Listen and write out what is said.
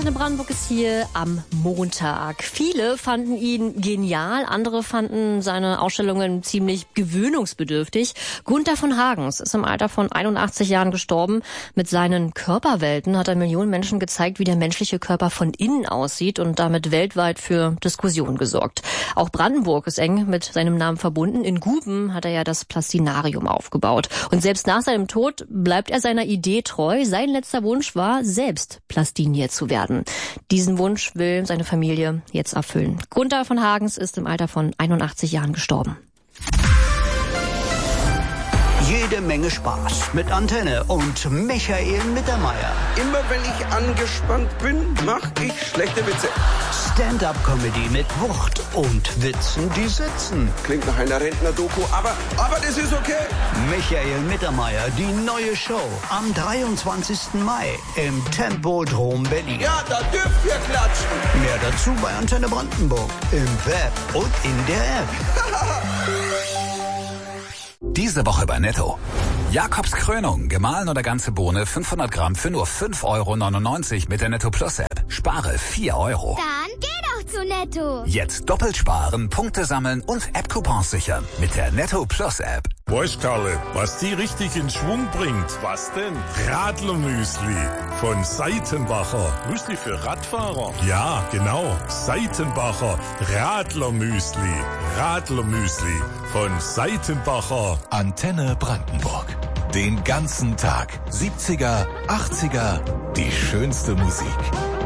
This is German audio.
Antenne Brandenburg ist hier am Montag. Viele fanden ihn genial, andere fanden seine Ausstellungen ziemlich gewöhnungsbedürftig. Gunther von Hagens ist im Alter von 81 Jahren gestorben. Mit seinen Körperwelten hat er Millionen Menschen gezeigt, wie der menschliche Körper von innen aussieht und damit weltweit für Diskussionen gesorgt. Auch Brandenburg ist eng mit seinem Namen verbunden. In Guben hat er ja das Plastinarium aufgebaut. Und selbst nach seinem Tod bleibt er seiner Idee treu. Sein letzter Wunsch war, selbst plastiniert zu werden. Diesen Wunsch will seine Familie jetzt erfüllen. Gunther von Hagens ist im Alter von 81 Jahren gestorben. Jede Menge Spaß mit Antenne und Michael Mittermeier. Immer wenn ich angespannt bin, mache ich schlechte Witze. Stand-up-Comedy mit Wucht und Witzen, die sitzen. Klingt nach einer Rentner-Doku, aber das ist okay. Michael Mittermeier, die neue Show am 23. Mai im Tempodrom Berlin. Ja, da dürft ihr klatschen. Mehr dazu bei Antenne Brandenburg im Web und in der App. Diese Woche bei Netto. Jakobs Krönung, gemahlen oder ganze Bohne, 500 Gramm für nur 5,99 € mit der Netto Plus App. Spare 4 €. Dann geh doch zu Netto. Jetzt doppelt sparen, Punkte sammeln und App-Coupons sichern mit der Netto Plus App. Weißt, Karle, was die richtig in Schwung bringt? Was denn? Radlermüsli von Seitenbacher. Müsli für Radfahrer? Ja, genau. Seitenbacher Radlermüsli. Radlermüsli von Seitenbacher. Antenne Brandenburg. Den ganzen Tag. 70er, 80er, die schönste Musik.